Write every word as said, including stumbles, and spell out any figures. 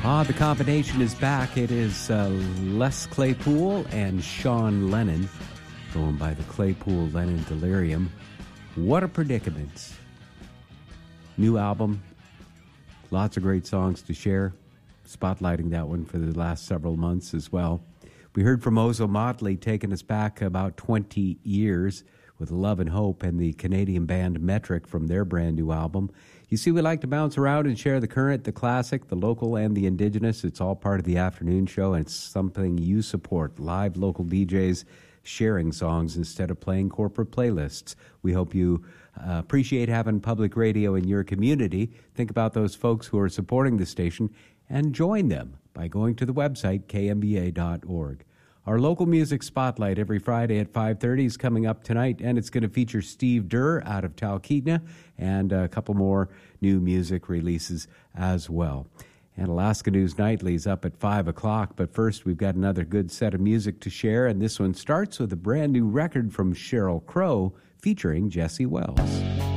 Ah, the combination is back. It is uh, Les Claypool and Sean Lennon, going by the Claypool-Lennon Delirium. What a predicament. New album, lots of great songs to share, spotlighting that one for the last several months as well. We heard from Ozo Motley taking us back about twenty years with Love and Hope, and the Canadian band Metric from their brand new album. You see, we like to bounce around and share the current, the classic, the local, and the indigenous. It's all part of the afternoon show, and it's something you support. Live local D Js sharing songs instead of playing corporate playlists. We hope you uh, appreciate having public radio in your community. Think about those folks who are supporting the station and join them by going to the website, k m b a dot org. Our local music spotlight every Friday at five thirty is coming up tonight, and it's going to feature Steve Durr out of Talkeetna and a couple more new music releases as well. And Alaska News Nightly is up at five o'clock, but first we've got another good set of music to share, and this one starts with a brand new record from Sheryl Crow featuring Jesse Wells.